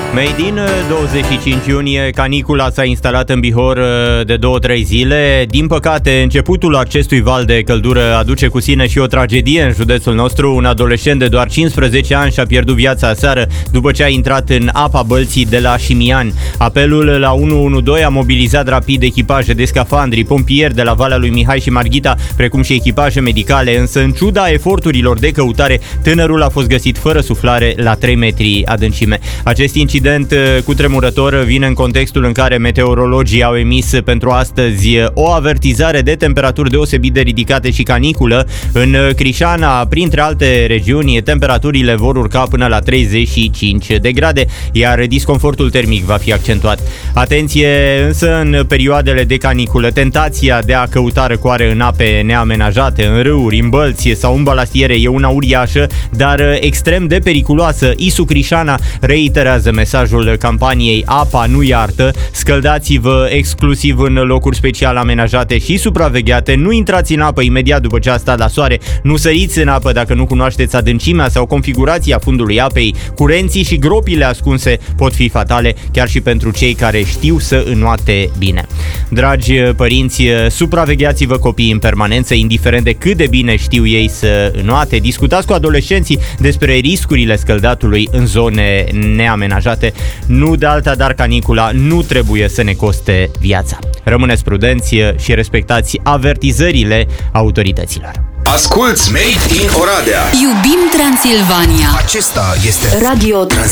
Made in 25 iunie, canicula s-a instalat în Bihor de 2-3 zile. Din păcate, începutul acestui val de căldură aduce cu sine și o tragedie în județul nostru. Un adolescent de doar 15 ani și-a pierdut viața aseară după ce a intrat în apa Bălții de la Șimiani. Apelul la 112 a mobilizat rapid echipaje de scafandri, pompieri de la Valea lui Mihai și Marghita, precum și echipaje medicale, însă în ciuda eforturilor de căutare, tânărul a fost găsit fără suflare la 3 metri adâncime. Acest incident cutremurător vine în contextul în care meteorologii au emis pentru astăzi o avertizare de temperaturi deosebit de ridicate și caniculă. În Crișana, printre alte regiuni, temperaturile vor urca până la 35 de grade, iar disconfortul termic va fi accentuat. Atenție însă în perioadele de caniculă, tentația de a căuta răcoare în ape neamenajate, în râuri, în bălți sau în balastiere e una uriașă, dar extrem de periculoasă. ISU Crișana reiterează mesajul campaniei Apa nu iartă. Scăldați-vă exclusiv în locuri special amenajate și supravegheate. Nu intrați în apă imediat după ce a stat la soare. Nu săriți în apă dacă nu cunoașteți adâncimea sau configurația fundului apei. Curenții și gropile ascunse pot fi fatale, chiar și pentru cei care știu să înoate bine. Dragi părinți, supravegheați-vă copiii în permanență, indiferent de cât de bine știu ei să înoate. Discutați cu adolescenții despre riscurile scăldatului în zone neamenajate. Nu de alta, dar canicula nu trebuie să ne coste viața. Rămâneți prudenți și respectați avertizările autorităților. Asculți Made in Oradea. Iubim Transilvania. Acesta este Radio